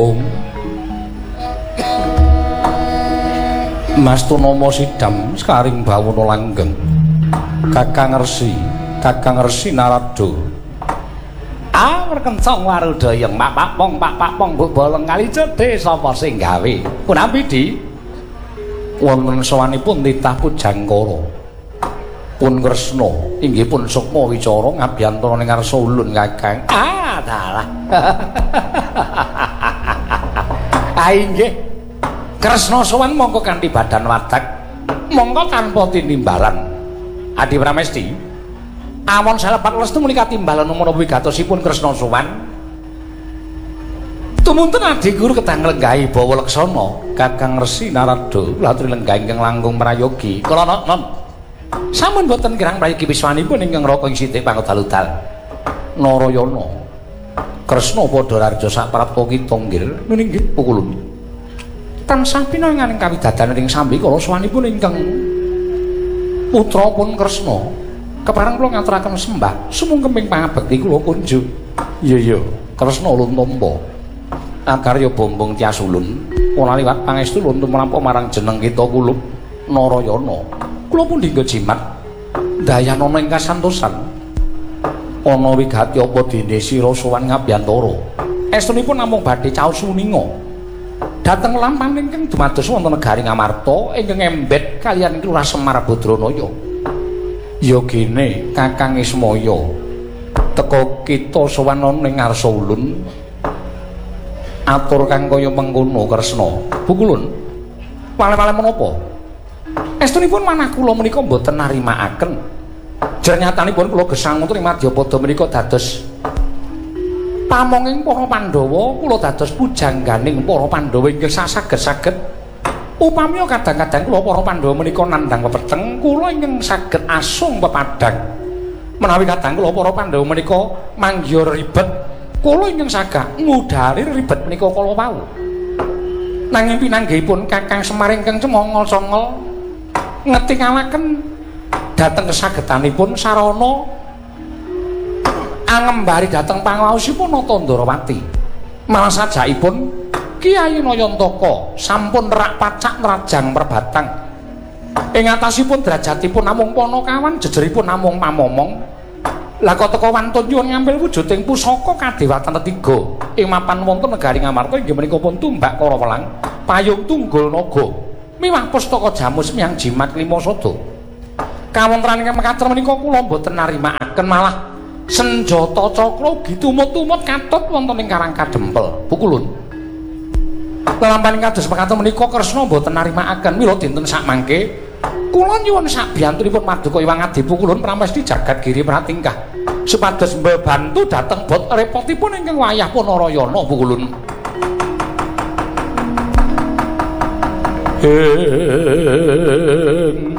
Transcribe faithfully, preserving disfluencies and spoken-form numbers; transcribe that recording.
Mas Tunama Sidam sekaring bawana langgeng Kakang Resi Kakang Resi Narada awur kencang warudayeng mak pak pong pak pak pong mbok bolong kali cedhe sapa sing gawe punampi di wonten sawanipun titah Pujangkara pun Kresna inggih pun Sukma Wicara ngabiyantara ning ngarsa ulun Kakang ah dalah ah inggih Kresna sowan mongko kanthi badan wadak mongko tanpa tinimbalan Adi Pramesti awon salepat lestu menika timbalan menapa wigatosipun Kresna sowan tumunten Adi Guru ketang lenggahi bawa leksana Kakang Resi Narada latri lenggahi ingkang langkung prayogi kala non sampun boten kirang prayogi wiswanipun ingkang raka ing sithik pangodal-udal Narayana Kresna padha raja sak prapta kita nggih nuninggih pukulun tansah pinanganing kawidadan ing sambi kala sawanipun ingkang putra pun Kresna kepareng kula ngaturaken sembah sumungkeping pangabekti kula kunjuk iya iya Kresna ulun tampa akarya bombong tias ulun ora liwat pangestu ulun tumrap marang jeneng kita kulup Narayana kula pun dinggo jimat dayanana ing kasantosan ana wigati apa dene sira sowan ngabiyantara estunipun namung badhe caos suninga dateng lampan ingkang dumados wonten negari Ngamarta ingkang embet kaliyan Lurah Semar Badranaya. Ya gene Kakang Ismaya teka kita sowan ning ngarsa ulun atur kang kaya mengkono Kresna. Bukulun. Wale-wale menapa? Estunipun manah kula menika mboten narimakaken. Jernyatanipun kula gesang wonten ing Madyapada menika dados pamonging para Pandhawa kula dados pujangganing para Pandhawa ingkang saged-saged upami kadang-kadang kula para Pandhawa menika nandhang pepeteng kula ingkang saged asung pepadhang menawi kadang kula para Pandhawa menika manggiya ribet kula ingkang saged ngudari ribet menika kala wau nanging pinanggihipun Kakang Semar ingkang cemongol-congol ngetingaken dhateng kesagedanipun sarana angembari dhateng pangaosipun Natandrawati malah sajakipun Kyai Nayantaka sampun rak pacak nerajang perbatang ing atasipun derajatipun namung Panakawan jejeripun namung mamomong lah kok teka wantun nyuwun ngambil wujuding pusaka kadewatan ketiga ing mapan wonten negari Ngamarta inggih menika pun tumbak Kara Welang payung tunggul naga miwah pustaka jamus miyang jimat lima sada kawontenan ingkang mekaten menika kula boten narimakaken malah senjata cakra gitumut-tumut katut wonten ing Karang Kadempel. Pukulun. Lelampaning kados mekaten menika Kresna mboten narimakaken mila dinten sak mangke kula nyuwun sak biyantunipun Paduka Hyang Adi Pukulun Pramesti jagat giri pratingkah supados mbantu dhateng bot repotipun ingkang wayah Narayana Pukulun. Heng